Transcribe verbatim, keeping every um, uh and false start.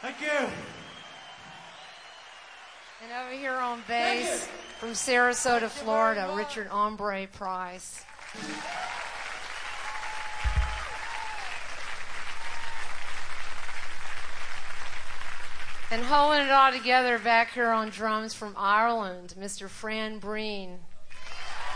Thank you. And over here on bass from Sarasota, Florida, Richard Ombre Price. And holding it all together back here on drums from Ireland, Mister Fran Breen.